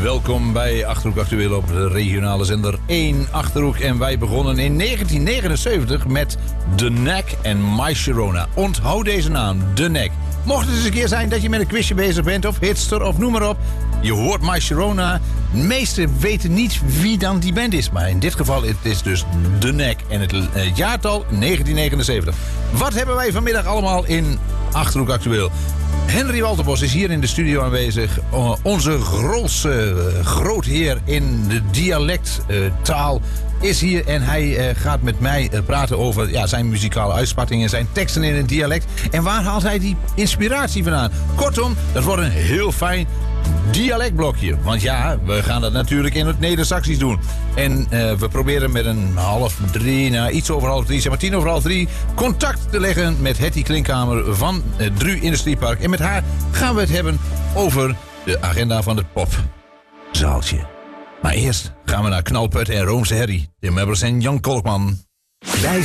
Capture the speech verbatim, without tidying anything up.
Welkom bij Achterhoek Actueel op de regionale zender één Achterhoek. En wij begonnen in negentien negenenzeventig met The Knack en My Sharona. Onthoud deze naam, The Knack. Mocht het eens een keer zijn dat je met een quizje bezig bent, of hitster, of noem maar op. Je hoort My Sharona. De meesten weten niet wie dan die band is. Maar in dit geval het is dus The Knack. En het uh, jaartal negentien negenenzeventig. Wat hebben wij vanmiddag allemaal in Achterhoek Actueel? Henry Walterbos is hier in de studio aanwezig. Uh, onze grootste uh, grootheer in de dialecttaal uh, is hier. En hij uh, gaat met mij uh, praten over ja, zijn muzikale uitspattingen, zijn teksten in het dialect. En waar haalt hij die inspiratie vandaan? Kortom, dat wordt een heel fijn dialectblokje. Want ja, we gaan dat natuurlijk in het Neder-Saxisch doen. En uh, we proberen met een half drie, nou iets over half drie, zeg maar tien over half drie, contact te leggen met Hetty Klinkhamer van uh, Dru Industriepark. En met haar gaan we het hebben over de agenda van het popzaaltje. Maar eerst gaan we naar Knalput en Roomse Herrie, Tim Mebbers en Jan Kolkman. Wij